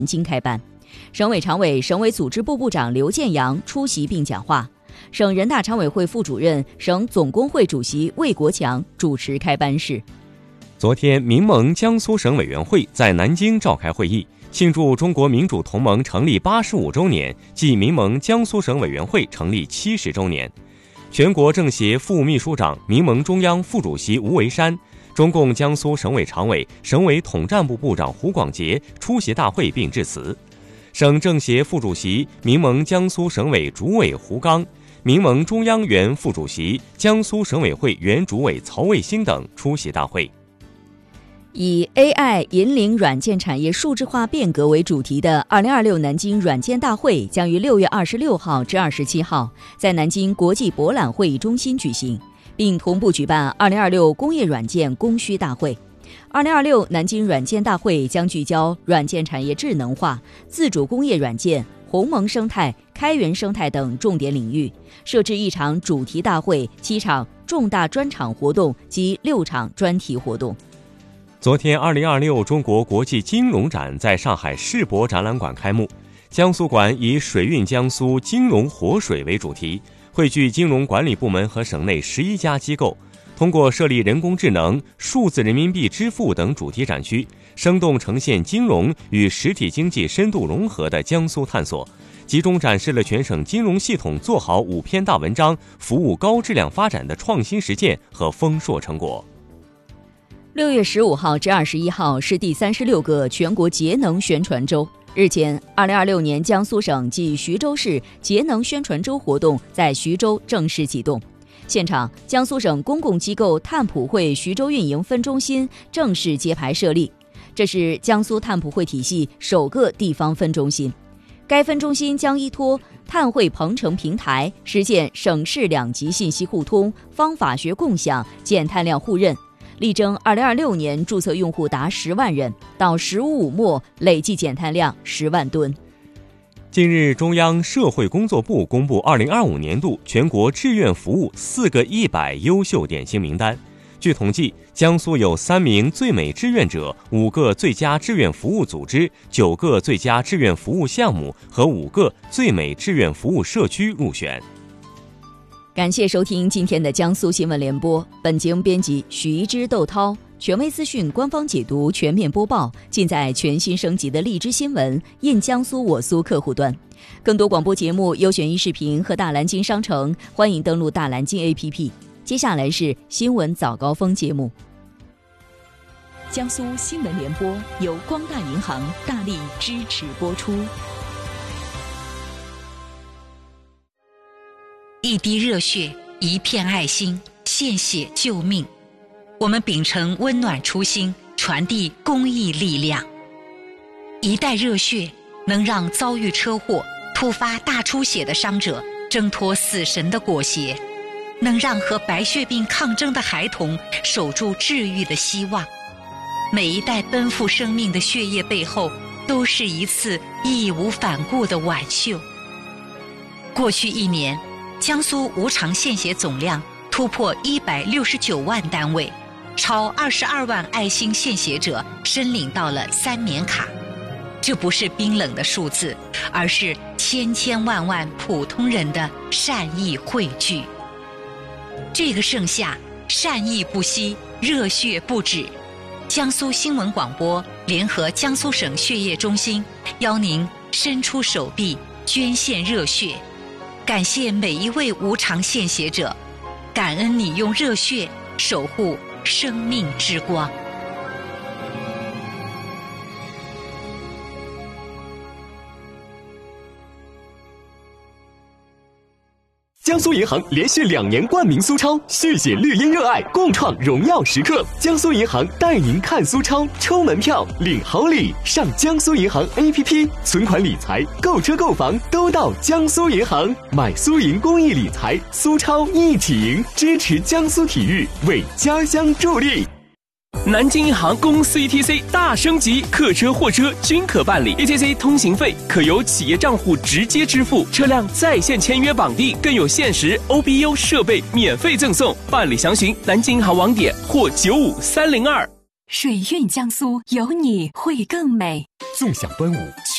京开办。省委常委、省委组织部部长刘建阳出席并讲话。省人大常委会副主任、省总工会主席魏国强主持开班式。 昨天，民盟江苏省委员会在南京召开会议，庆祝中国民主同盟成立85周年暨民盟江苏省委员会成立70周年。全国政协副秘书长、民盟中央副主席吴维山，中共江苏省委常委、省委统战部部长胡广杰出席大会并致辞。省政协副主席、民盟江苏省委主委胡刚，民盟中央原副主席、江苏省委会原主委曹卫星等出席大会。 以 AI 引领软件产业数字化变革为主题的2026南京软件大会将于6月26号至27号在南京国际博览会议中心举行，并同步举办2026工业软件供需大会。2026南京软件大会将聚焦软件产业智能化、自主工业软件、鸿蒙生态、开源生态等重点领域，设置1场主题大会、7场重大专场活动及6场专题活动。 昨天，2026中国国际金融展在上海世博展览馆开幕。江苏馆以水运江苏金融活水为主题，汇聚金融管理部门和省内11家机构，通过设立人工智能、数字人民币支付等主题展区，生动呈现金融与实体经济深度融合的江苏探索，集中展示了全省金融系统做好5篇大文章、服务高质量发展的创新实践和丰硕成果。 6月15号至21号是第36个全国节能宣传周。日前，2026年江苏省暨徐州市节能宣传周活动在徐州正式启动。现场，江苏省公共机构碳普惠徐州运营分中心正式揭牌设立，这是江苏碳普惠体系首个地方分中心。该分中心将依托碳汇鹏程平台，实现省市2级信息互通、方法学共享、减碳量互认。力争2026年注册用户达10万人，到15末累计减碳量10万吨。 近日，中央社会工作部公布2025年度全国志愿服务4个100优秀典型名单。据统计，江苏有3名最美志愿者、5个最佳志愿服务组织、9个最佳志愿服务项目和5个最美志愿服务社区入选。 感谢收听今天的江苏新闻联播，本节目编辑许一之、窦涛，权威资讯、官方解读、全面播报，尽在全新升级的荔枝新闻印江苏我苏客户端。更多广播节目、优选一视频和大蓝鲸商城，欢迎登录大蓝鲸 APP。接下来是新闻早高峰节目。 江苏新闻联播由光大银行大力支持播出。 一滴热血，一片爱心，献血救命。我们秉承温暖初心，传递公益力量。一袋热血能让遭遇车祸、突发大出血的伤者挣脱死神的裹挟，能让和白血病抗争的孩童守住治愈的希望。每一袋奔赴生命的血液背后，都是一次义无反顾的挽救。过去1年，江苏无偿献血总量突破169万单位，超22万爱心献血者申领到了3年卡。这不是冰冷的数字，而是千千万万普通人的善意汇聚。这个盛夏，善意不息，热血不止。江苏新闻广播联合江苏省血液中心，邀您伸出手臂捐献热血。感谢每一位无偿献血者，感恩你用热血守护生命之光。 江苏银行连续2年冠名苏超，续写绿茵热爱，共创荣耀时刻。江苏银行带您看苏超，抽门票，领好礼。上江苏银行 APP， 存款理财、购车购房都到江苏银行。买苏银公益理财，苏超一起赢，支持江苏体育，为家乡助力。 南京银行公司 ETC 大升级，客车、货车均可办理 ETC 通行费，可由企业账户直接支付，车辆在线签约绑定，更有限时 OBU 设备免费赠送。办理详询南京银行网点或95302。 水韵江苏，有你会更美。 纵享端午。